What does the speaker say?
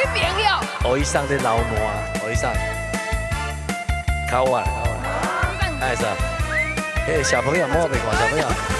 朋友。 我一上在老挪，我一上，考我，哎是，小朋友莫别管小朋友。